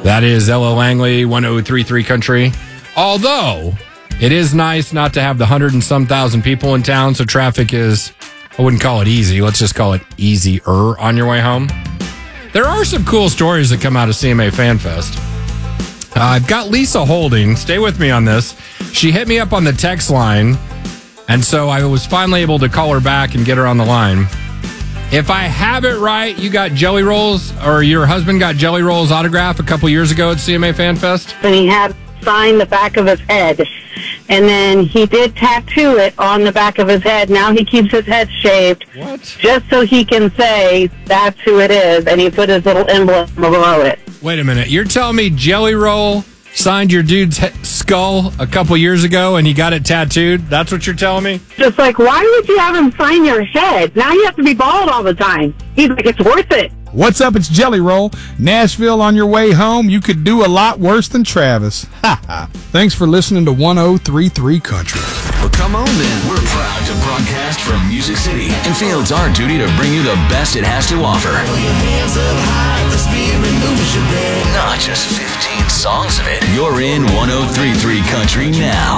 That is Ella Langley, 1033 Country. Although, it is nice not to have the 100 and some thousand people in town, so traffic is, I wouldn't call it easy. Let's just call it easier on your way home. There are some cool stories that come out of CMA Fan Fest. I've got Lisa Holding. Stay with me on this. She hit me up on the text line, and so I was finally able to call her back and get her on the line. If I have it right, you got Jelly Roll's, or your husband got Jelly Roll's autograph a couple years ago at CMA Fan Fest? And he had signed the back of his head. And then he did tattoo it on the back of his head. Now he keeps his head shaved. What? Just so he can say that's who it is. And he put his little emblem below it. Wait a minute. You're telling me Jelly Roll signed your dude's skull a couple years ago and he got it tattooed? That's what you're telling me? Just like, why would you have him sign your head? Now you have to be bald all the time. He's like, it's worth it. What's up? It's Jelly Roll. Nashville on your way home. You could do a lot worse than Travis. Ha ha. Thanks for listening to 1033 Country. Well, come on then. We're proud to broadcast from Music City and feel it's our duty to bring you the best it has to offer. Not just 15 songs of it. You're in 1033 Country now.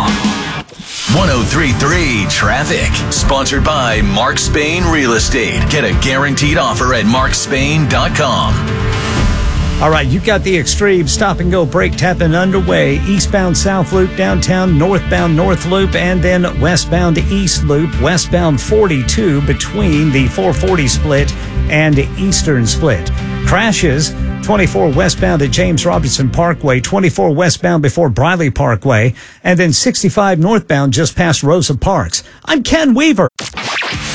1033 Traffic, sponsored by Mark Spain Real Estate. Get a guaranteed offer at markspain.com. All right, you got the Extreme Stop and Go brake tapping underway. Eastbound South Loop downtown, northbound North Loop, and then westbound East Loop, westbound 42 between the 440 split and Eastern split. Crashes 24 westbound at James Robinson Parkway, 24 westbound before Briley Parkway, and then 65 northbound just past Rosa Parks. I'm Ken Weaver.